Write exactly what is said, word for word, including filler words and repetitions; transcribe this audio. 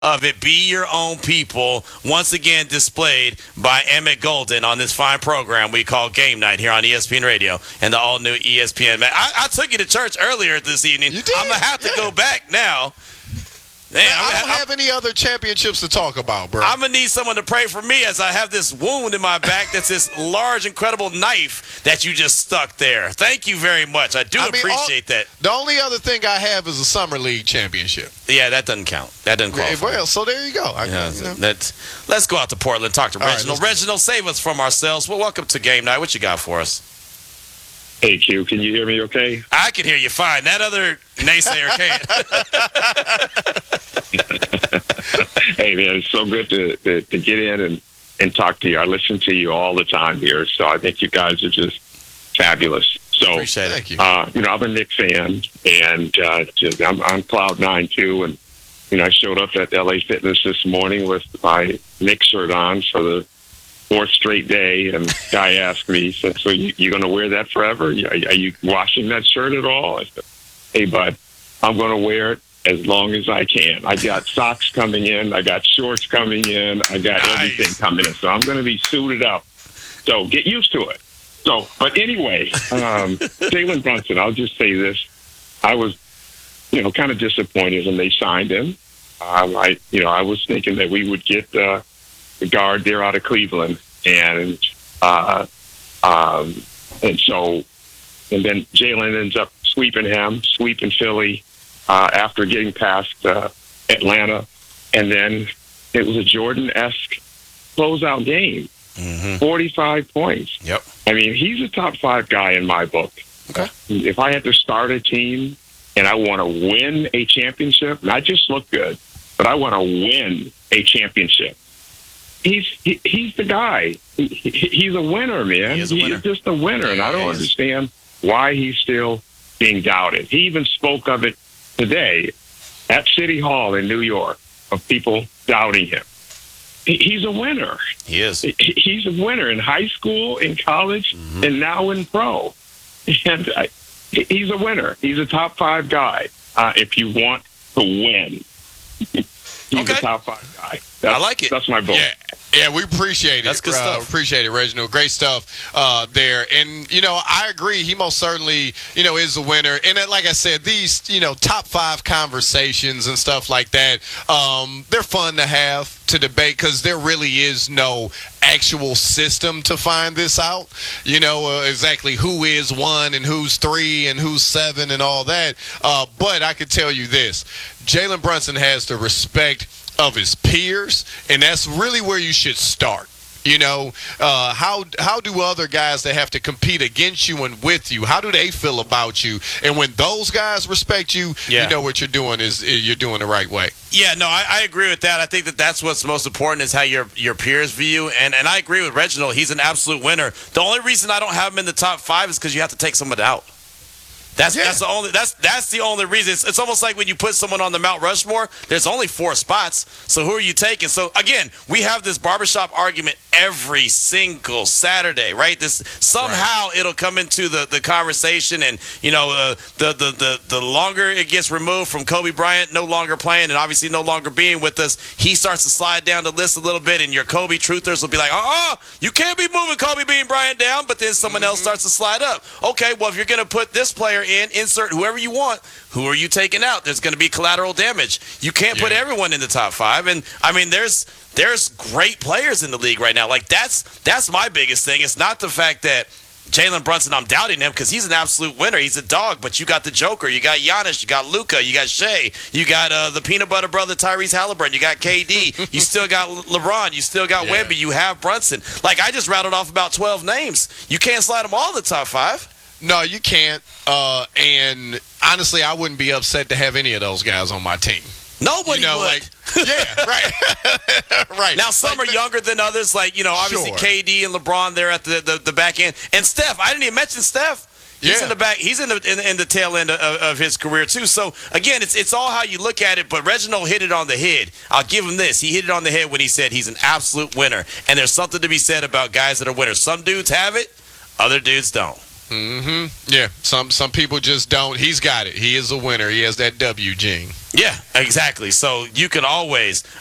of it. Be your own people, once again displayed by Emmett Golden on this fine program we call Game Night here on E S P N Radio and the all-new E S P N. Man, I, I took you to church earlier this evening. You did? I'm going to have to yeah. go back now. Man, Man, I don't I'm, have any other championships to talk about, bro. I'm going to need someone to pray for me as I have this wound in my back that's this large, incredible knife that you just stuck there. Thank you very much. I do I mean, appreciate all, that. The only other thing I have is a Summer League championship. Yeah, that doesn't count. That doesn't qualify. Well, so there you go. I, Yeah, you know. let's, let's go out to Portland, talk to All right, Reginald. let's Reginald, save us from ourselves. Well, welcome to Game Night. What you got for us? Hey, Q, can you hear me okay? I can hear you fine. That other naysayer can't. Hey, man, it's so good to, to, to get in and, and talk to you. I listen to you all the time here, so I think you guys are just fabulous. So, Appreciate it. Thank you. uh, you know, I'm a Knicks fan, and uh, just, I'm on cloud nine, too, and, you know, I showed up at L A Fitness this morning with my Knicks shirt on for the fourth straight day, and the guy asked me, he said, so you, you going to wear that forever? Are, are you washing that shirt at all? I said, hey, bud, I'm going to wear it as long as I can. I got socks coming in. I got shorts coming in. I got Nice. everything coming in. So I'm going to be suited up. So get used to it. So, but anyway, um, Jalen Brunson, I'll just say this. I was, you know, kind of disappointed when they signed him. Um, I, you know, I was thinking that we would get uh, the guard there out of Cleveland. And, uh, um, and so, and then Jalen ends up sweeping him, sweeping Philly uh, after getting past uh, Atlanta. And then it was a Jordan-esque closeout game, Mm-hmm. forty-five points. Yep. I mean, he's a top five guy in my book. Okay. If I had to start a team and I want to win a championship, not just look good, but I want to win a championship, he's he, he's the guy. He, he, he's a winner, man. He is a winner. He's just a winner, and I don't He is. understand why he's still being doubted. He even spoke of it today at City Hall in New York, of people doubting him. He, he's a winner. He is. He- He's a winner in high school, in college, Mm-hmm. and now in pro. And I, he's a winner. He's a top five guy. Uh, if you want to win, he's Okay. a top five guy. That's, I like it. That's my vote. Yeah, yeah, we appreciate it. That's good Uh, stuff. Appreciate it, Reginald. Great stuff uh, there. And, you know, I agree. He most certainly, you know, is a winner. And uh, like I said, these, you know, top five conversations and stuff like that, um, they're fun to have to debate because there really is no actual system to find this out. You know, uh, exactly who is one and who's three and who's seven and all that. Uh, but I could tell you this. Jalen Brunson has the respect of his peers, and that's really where you should start. You know, uh, how how do other guys that have to compete against you and with you, how do they feel about you? And when those guys respect you, Yeah. you know what you're doing is you're doing the right way. Yeah, no, I, I agree with that. I think that that's what's most important is how your your peers view you. And, and I agree with Reginald. He's an absolute winner. The only reason I don't have him in the top five is because you have to take someone out. That's Yeah. that's the only that's that's the only reason. It's, it's almost like when you put someone on the Mount Rushmore. There's only four spots. So who are you taking? So again, we have this barbershop argument every single Saturday, right? This somehow it'll come into the, the conversation, and you know uh, the, the the the longer it gets removed from Kobe Bryant no longer playing and obviously no longer being with us, he starts to slide down the list a little bit, and your Kobe truthers will be like, uh-uh, you can't be moving Kobe Bean Bryant down, but then someone else starts to slide up. Okay, well if you're gonna put this player in, insert whoever you want. Who are you taking out? There's going to be collateral damage. You can't put Yeah. everyone in the top five. And I mean, there's there's great players in the league right now. Like that's that's my biggest thing. It's not the fact that Jalen Brunson, I'm doubting him because he's an absolute winner. He's a dog. But you got the Joker. You got Giannis. You got Luka. You got Shea. You got uh, the peanut butter brother Tyrese Halliburton. You got K D. You still got Le- LeBron. You still got Yeah. Wemby. You have Brunson. Like I just rattled off about twelve names. You can't slide them all in the top five. No, you can't. Uh, and honestly, I wouldn't be upset to have any of those guys on my team. Nobody You know, would. like, yeah, right, right. Now, some Like, are younger than others, like, you know, obviously Sure. K D and LeBron there at the, the, the back end. And Steph, I didn't even mention Steph. He's Yeah. in the back. He's in the in, in the tail end of, of his career too. So again, it's it's all how you look at it. But Reginald hit it on the head. I'll give him this. He hit it on the head when he said he's an absolute winner. And there's something to be said about guys that are winners. Some dudes have it, other dudes don't. Mm-hmm. Yeah. Some some people just don't. He's got it. He is a winner. He has that W gene. Yeah, exactly. So you can always